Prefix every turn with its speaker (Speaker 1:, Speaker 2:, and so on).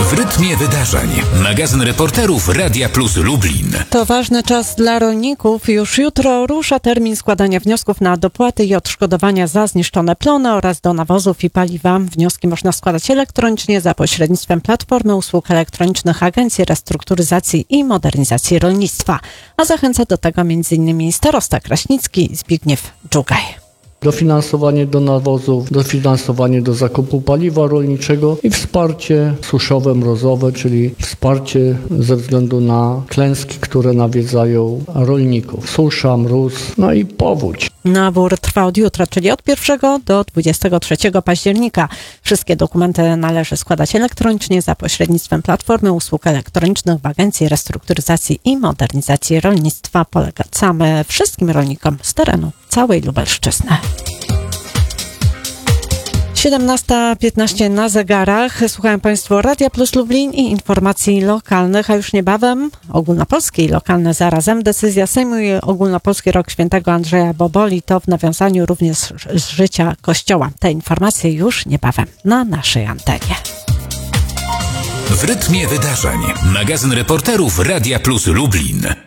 Speaker 1: W rytmie wydarzeń. Magazyn reporterów Radia Plus Lublin.
Speaker 2: To ważny czas dla rolników. Już jutro rusza termin składania wniosków na dopłaty i odszkodowania za zniszczone plony oraz do nawozów i paliwa. Wnioski można składać elektronicznie za pośrednictwem Platformy Usług Elektronicznych Agencji Restrukturyzacji i Modernizacji Rolnictwa. A zachęca do tego m.in. starosta kraśnicki Zbigniew Dżugaj.
Speaker 3: Dofinansowanie do nawozów, dofinansowanie do zakupu paliwa rolniczego i wsparcie suszowe, mrozowe, czyli wsparcie ze względu na klęski, które nawiedzają rolników. Susza, mróz, no i powódź.
Speaker 2: Nabór trwa od jutra, czyli od 1 do 23 października. Wszystkie dokumenty należy składać elektronicznie za pośrednictwem Platformy Usług Elektronicznych w Agencji Restrukturyzacji i Modernizacji Rolnictwa. Polecamy wszystkim rolnikom z terenu całej Lubelszczyzny. 17:15 na zegarach. Słuchają Państwo Radia Plus Lublin i informacji lokalnych, a już niebawem ogólnopolskie i lokalne zarazem. Decyzja Sejmu i ogólnopolski rok świętego Andrzeja Boboli to w nawiązaniu również z życia Kościoła. Te informacje już niebawem na naszej antenie.
Speaker 1: W rytmie wydarzeń. Magazyn reporterów Radia Plus Lublin.